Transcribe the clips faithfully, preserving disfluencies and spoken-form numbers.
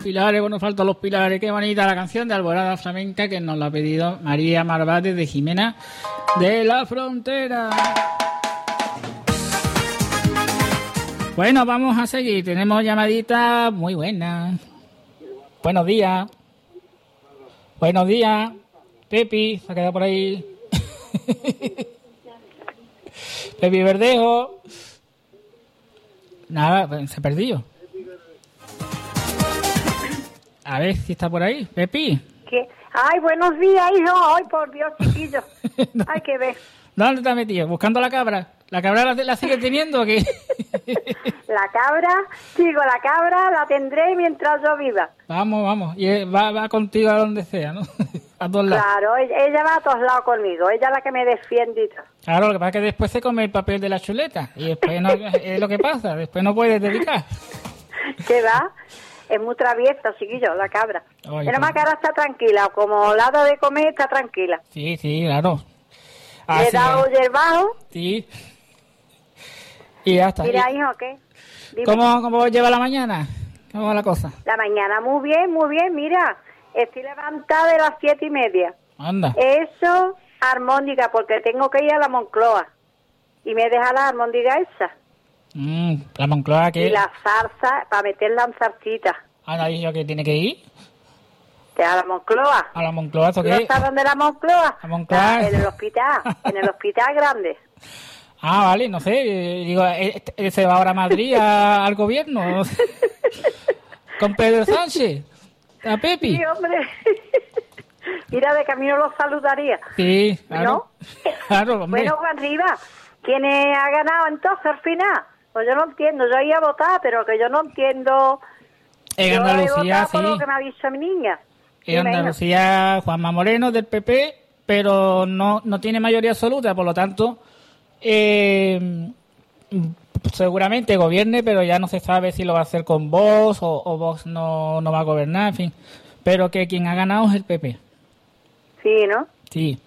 pilares, bueno, faltan los pilares. Qué bonita la canción de Alborada Flamenca que nos la ha pedido María Marvate de Jimena de la Frontera. Bueno, vamos a seguir. Tenemos llamaditas muy buenas. Buenos días. Buenos días. Pepi, se ha quedado por ahí. Pepi Verdejo. Nada, se perdió. A ver si está por ahí. Pepi. ¿Qué? Ay, buenos días, hijo. Ay, por Dios, chiquillo. Hay que ver. ¿Dónde te has metido? ¿Buscando la cabra? ¿La cabra la, la sigues teniendo o qué? La cabra, sigo la cabra, la tendré mientras yo viva. Vamos, vamos. Y va, va contigo a donde sea, ¿no? A todos lados. Claro, ella va a todos lados conmigo. Ella es la que me defiende y todo. Claro, lo que pasa es que después se come el papel de la chuleta. Y después no, es lo que pasa. Después no puedes dedicar. ¿Qué va? Es muy traviesa, chiquillo, la cabra. Oye, Pero más que ahora está tranquila. Como lado de comer, está tranquila. Sí, sí, claro. Así Le he dado hierbajo. Sí. Y ya está. Mira, hijo, ¿qué? Dime. ¿Cómo, ¿Cómo lleva la mañana? ¿Cómo va la cosa? La mañana muy bien, muy bien. Mira, estoy levantada de las siete y media. Anda. Eso, armóndiga, porque tengo que ir a la Moncloa. Y me deja la armóndiga esa. Mm, la Moncloa que... Y la salsa, para meterla en salsita. ¿Ahora dicho que tiene que ir? ¿A la Moncloa? ¿A la Moncloa eso qué? ¿No sabes dónde es la Moncloa? La Moncloa... En el hospital, en el hospital grande. Ah, vale, no sé. Digo, ¿se va ahora a Madrid a, al gobierno? ¿Con Pedro Sánchez? ¿A Pepi? Sí, hombre. Mira, de camino los saludaría. Sí, claro. ¿No? Claro, hombre. Bueno, Juan Rivas, ¿quién ha ganado entonces al final? Pues yo no entiendo. Yo iba a votar, pero que yo no entiendo. En yo Andalucía, he sí. Por lo que me ha dicho mi niña. En Andalucía, Juanma Moreno del P P, pero no, no tiene mayoría absoluta, por lo tanto... Eh, seguramente gobierne, pero ya no se sabe si lo va a hacer con Vox o, o Vox no, no va a gobernar, en fin. Pero que quien ha ganado es el P P. Sí, ¿no? Sí.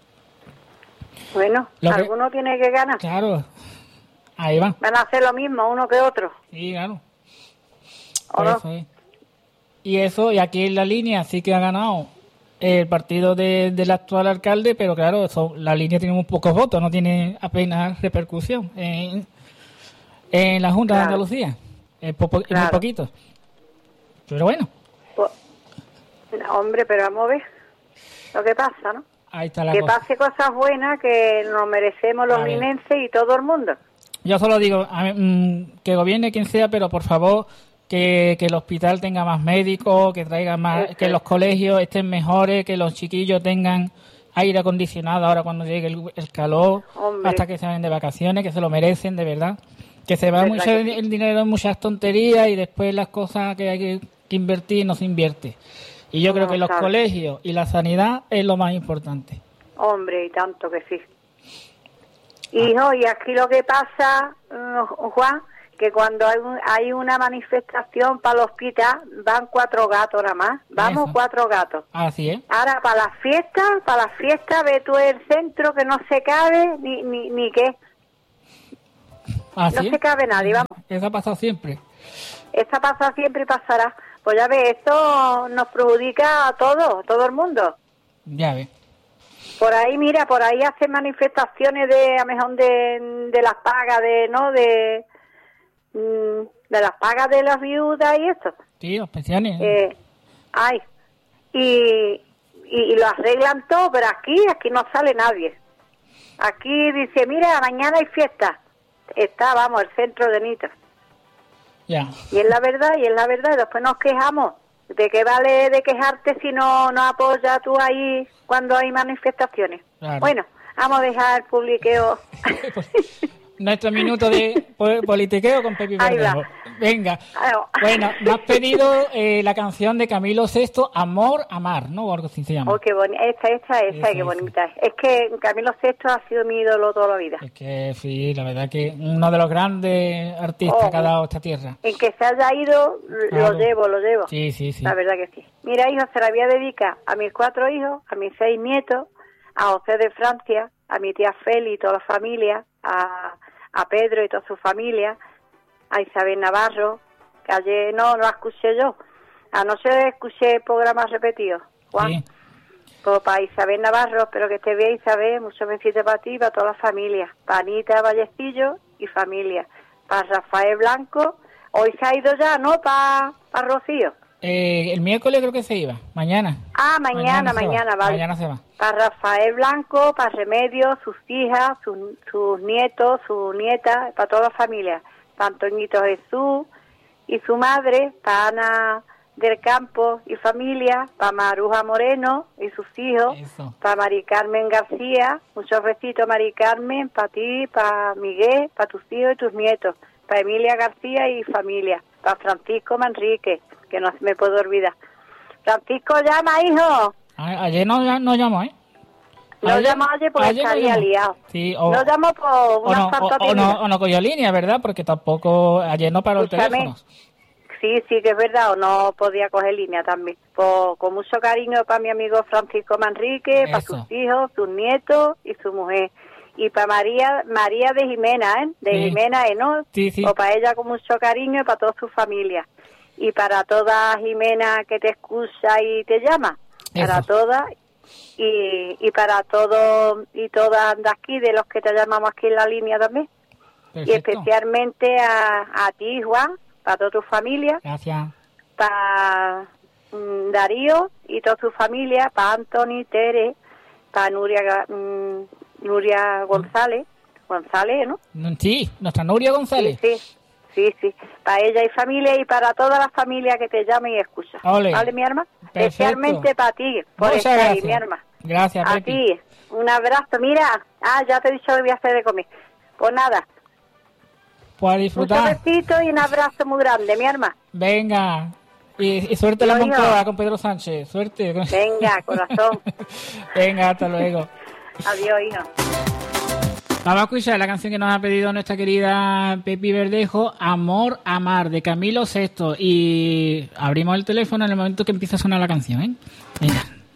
Bueno, lo alguno que, tiene que ganar. Claro. Ahí va. Van a hacer lo mismo uno que otro. Sí, claro. ¿O no? Eso es. Y eso, y aquí en la línea sí que ha ganado el partido de, del actual alcalde, pero claro, eso, la línea tiene muy pocos votos, no tiene apenas repercusión en, en la Junta claro. de Andalucía. Es, po, claro. es muy poquito. Pero bueno. Pues, hombre, pero vamos a ver lo que pasa, ¿no? Ahí está la que cosa. pase cosas buenas que nos merecemos los linenses y todo el mundo. Yo solo digo, a mí, mmm, que gobierne quien sea, pero por favor... Que, que el hospital tenga más médicos, que traiga más, que los colegios estén mejores, que los chiquillos tengan aire acondicionado ahora cuando llegue el, el calor, Hombre. hasta que se vayan de vacaciones, que se lo merecen, de verdad. Que se va mucho el, el dinero en muchas tonterías y después las cosas que hay que, que invertir no se invierte. Y yo no, creo que los claro. colegios y la sanidad es lo más importante. Hombre, y tanto que sí. Hijo, ah. y aquí lo que pasa, Juan... que cuando hay, un, hay una manifestación para el hospital, van cuatro gatos nada más. Vamos Eso. cuatro gatos. Así es. Ahora, para las fiestas, para las fiestas, ve tú el centro que no se cabe ni ni, ni qué. Así no es. se cabe nadie, vamos. Eso ha pasado siempre. Eso ha pasado siempre y pasará. Pues ya ves, esto nos perjudica a todos, todo el mundo. Ya ves. Por ahí, mira, por ahí hacen manifestaciones de, a mejor de, de las pagas, de, ¿no? De... de las pagas de las viudas y eso. Sí, los pensiones. Eh, ay, y, y, y lo arreglan todo, pero aquí, aquí no sale nadie. Aquí dice, mira, mañana hay fiesta. Está, vamos, el centro de Nito. Ya. Y es la verdad, y es la verdad, y después nos quejamos. ¿De qué vale de quejarte si no, no apoyas tú ahí cuando hay manifestaciones? Claro. Bueno, vamos a dejar el publiqueo. Nuestro minuto de politiqueo con Pepi Verdejo. Venga. Bueno, me has pedido eh, la canción de Camilo Sesto, Amor, Amar, ¿no? O algo así se llama. Oh, qué bonita. Esta, esta, esta, esa, qué bonita. Esa. Es que Camilo Sesto ha sido mi ídolo toda la vida. Es que, sí, la verdad que uno de los grandes artistas oh, que ha dado esta tierra. En que se haya ido, claro. lo llevo, lo llevo. Sí, sí, sí. La verdad que sí. Mira, hijo, se la voy a dedicar a mis cuatro hijos, a mis seis nietos, a José de Francia, a mi tía Feli y toda la familia, a... a Pedro y toda su familia, a Isabel Navarro, que ayer no, no la escuché yo, Anoche escuché el programa repetido, Juan. Sí. Pues para Isabel Navarro, espero que esté bien, Isabel. Muchos besitos para ti y para toda la familia. Para Anita Vallecillo y familia. Para Rafael Blanco. Hoy se ha ido ya, ¿no? Para pa Rocío. Eh, el miércoles creo que se iba. Mañana. Ah, mañana, mañana, mañana vale. Mañana se va. Para Rafael Blanco, para Remedios, sus hijas, sus, sus nietos, sus nietas, para toda la familia. Para Antoñito Jesús y su madre, para Ana del Campo y familia, para Maruja Moreno y sus hijos, Eso. para Mari Carmen García, muchos besitos Mari Carmen, para ti, para Miguel, para tus hijos y tus nietos, para Emilia García y familia, para Francisco Manrique, que no se me puedo olvidar. Francisco, llama, hijo. A- ayer no, no llamó, ¿eh? No Ayer- llamó ayer porque ayer no estaría llamó. liado. Sí, o, No llamó por o, unas no, o, cuantas o no, días. o no cogió línea, ¿verdad? Porque tampoco ayer no paró el Escúchame. teléfono. Sí, sí que es verdad, o no podía coger línea también. Pues, con mucho cariño para mi amigo Francisco Manrique, para Eso. sus hijos, sus nietos y su mujer. Y para María María de Jimena, ¿eh? De Sí. Jimena, ¿eh? ¿No? Sí, sí. O para ella con mucho cariño y para toda su familia. Y para toda Jimena que te escucha y te llama. Para Eso. todas. Y, y para todos y todas de aquí, de los que te llamamos aquí en la línea también. Y Perfecto. especialmente a, a ti, Juan, para toda tu familia, Gracias. para mm, Darío y toda su familia, para Anthony, Tere, para Nuria Ga- mm, Nuria González, González, ¿no? Sí, nuestra Nuria González. Sí, sí, sí, sí, para ella y familia y para toda la familia que te llame y escucha. Ole. ¿Vale, mi hermana? Perfecto. Especialmente para ti, por Muchas estar ahí, gracias. mi hermana. Gracias, A Pepi. ti, un abrazo. Mira, ah, ya te he dicho que voy a hacer de comer. Pues nada, Pues a muchos disfrutar. besitos y un abrazo muy grande, mi hermana. Venga. Y, y suerte en la Lo digo. Moncloa con Pedro Sánchez. Suerte. Venga, corazón. Venga, hasta luego. Adiós, hijo. Vamos a escuchar la canción que nos ha pedido nuestra querida Pepi Verdejo, Amor, Amar, de Camilo Sesto. Y abrimos el teléfono en el momento que empieza a sonar la canción, ¿eh? Venga.